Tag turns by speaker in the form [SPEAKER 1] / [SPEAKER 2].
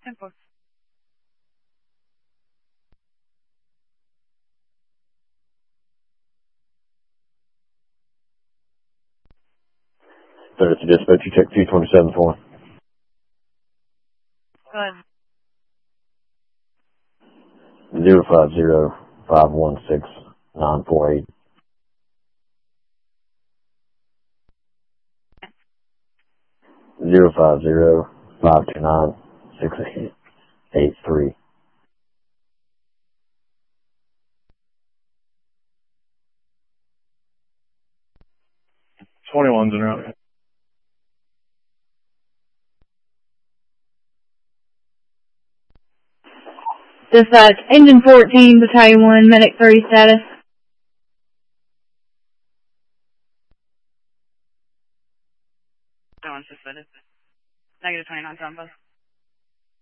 [SPEAKER 1] 10-4.
[SPEAKER 2] Third to dispatch, you check 227-4.
[SPEAKER 1] Go ahead.
[SPEAKER 2] 050-516-948. 050-529-6883.
[SPEAKER 3] Twenty-one's en route.
[SPEAKER 4] Dispatch, Engine 14, Battalion 1, Medic 3 status.
[SPEAKER 1] No one suspended. -29 Trumbo.